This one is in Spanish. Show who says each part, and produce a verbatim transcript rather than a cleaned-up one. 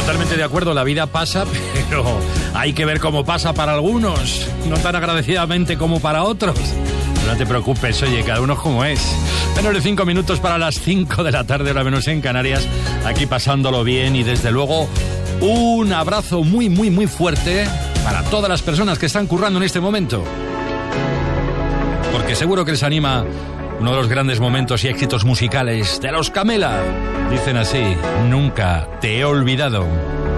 Speaker 1: Totalmente de acuerdo, la vida pasa, pero hay que ver cómo pasa para algunos, no tan agradecidamente como para otros. No te preocupes, oye, cada uno es como es. Menos de cinco minutos para las cinco de la tarde, hora menos en Canarias, aquí pasándolo bien y desde luego un abrazo muy, muy, muy fuerte para todas las personas que están currando en este momento. Porque seguro que les anima uno de los grandes momentos y éxitos musicales de los Camela. Dicen así, nunca te he olvidado.